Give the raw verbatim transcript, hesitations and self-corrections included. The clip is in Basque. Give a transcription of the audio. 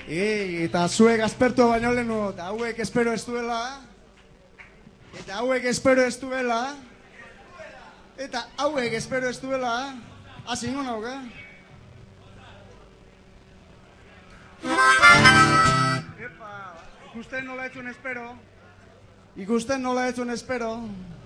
Eta zuek aspertu baino lehenu, eta hauek espero ez duela, eta hauek espero ez duela, eta hauek espero ez duela, hasi ingo nauk, eh? Epa, ikusten nola etzuen espero, ikusten nola etzuen espero,